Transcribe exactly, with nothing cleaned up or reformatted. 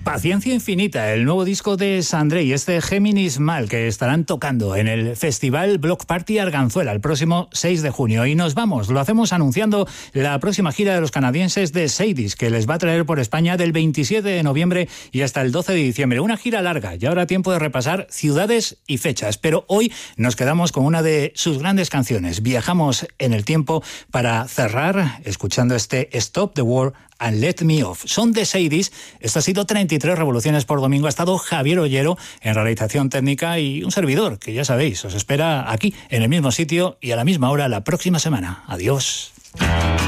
Paciencia Infinita, el nuevo disco de Sandré y este Géminis Mal, que estarán tocando en el Festival Block Party Arganzuela el próximo seis de junio. Y nos vamos, lo hacemos anunciando la próxima gira de los canadienses de Sadie's, que les va a traer por España del veintisiete de noviembre y hasta el doce de diciembre. Una gira larga, y ahora tiempo de repasar ciudades y fechas. Pero hoy nos quedamos con una de sus grandes canciones. Viajamos en el tiempo para cerrar escuchando este Stop the War and Let Me Off. Son de Sadie's. Esto ha sido treinta y tres revoluciones por domingo. Ha estado Javier Ollero en realización técnica y un servidor, que ya sabéis, os espera aquí, en el mismo sitio y a la misma hora la próxima semana. Adiós.